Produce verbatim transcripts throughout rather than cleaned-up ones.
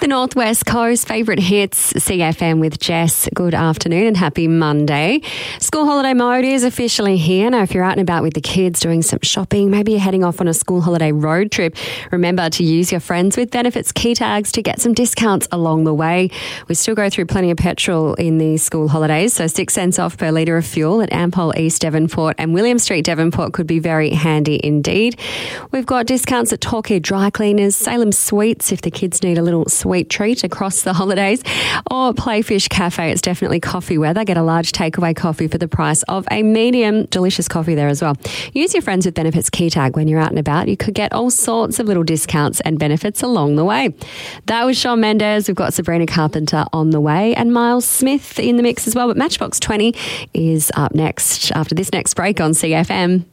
The Northwest Coast favourite hits, C F M with Jess. Good afternoon and happy Monday. School holiday mode is officially here. Now, if you're out and about with the kids doing some shopping, maybe you're heading off on a school holiday road trip, remember to use your Friends with Benefits key tags to get some discounts along the way. We still go through plenty of petrol in these school holidays, so six cents off per litre of fuel at Ampol East Devonport and William Street Devonport could be very handy indeed. We've got discounts at Torquay Dry Cleaners, Salem Sweets if the kids need a little sweet treat across the holidays, or Playfish Cafe. It's definitely coffee weather. Get a large takeaway coffee for the price of a medium. Delicious coffee there as well. Use your Friends with Benefits key tag when you're out and about. You could get all sorts of little discounts and benefits along the way. That was Shawn Mendes. We've got Sabrina Carpenter on the way and Miles Smith in the mix as well. But Matchbox twenty is up next after this next break on C F M.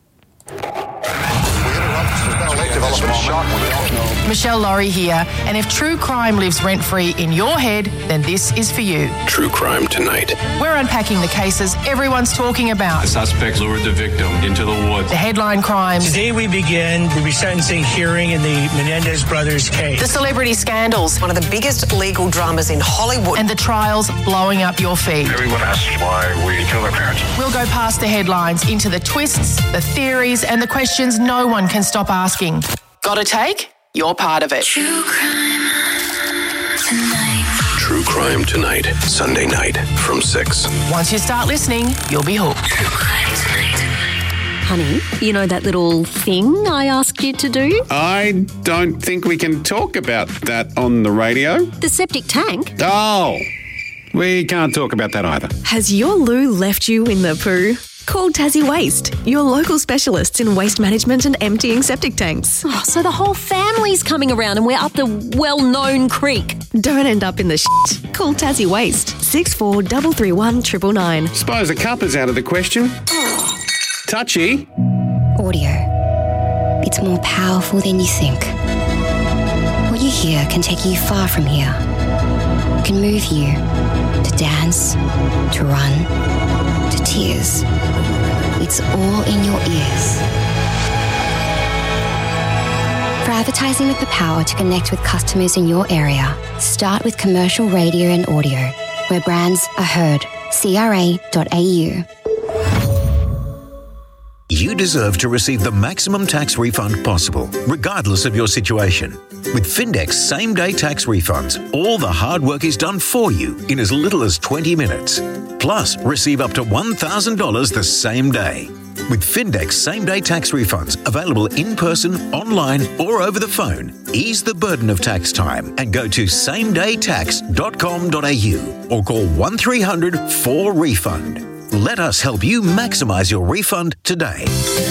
Michelle Laurie here, and if true crime lives rent-free in your head, then this is for you. True Crime Tonight. We're unpacking the cases everyone's talking about. The suspects lured the victim into the woods. The headline crimes. Today we begin the resentencing hearing in the Menendez brothers case. The celebrity scandals. One of the biggest legal dramas in Hollywood. And the trials blowing up your feed. Everyone asks why we kill our parents. We'll go past the headlines into the twists, the theories, and the questions no one can stop asking. Got a take? You're part of it. True Crime Tonight. True Crime Tonight, Sunday night from six. Once you start listening, you'll be hooked. True Crime Tonight. Honey, you know that little thing I asked you to do? I don't think we can talk about that on the radio. The septic tank? Oh, we can't talk about that either. Has your loo left you in the poo? Call Tassie Waste, your local specialists in waste management and emptying septic tanks. Oh, so the whole family's coming around and we're up the well-known creek. Don't end up in the shit. Call Tassie Waste, six four three three one nine nine nine. Suppose a cup is out of the question. Touchy. Audio. It's more powerful than you think. What you hear can take you far from here. It can move you to dance, to run, to tears. It's all in your ears. For advertising with the power to connect with customers in your area, start with commercial radio and audio, where brands are heard. C R A dot A U. You deserve to receive the maximum tax refund possible, regardless of your situation. With Findex same-day tax refunds, all the hard work is done for you in as little as twenty minutes. Plus, receive up to one thousand dollars the same day. With Findex same-day tax refunds available in person, online, or over the phone, ease the burden of tax time and go to same day tax dot com dot a u or call one three hundred four refund. Let us help you maximise your refund today.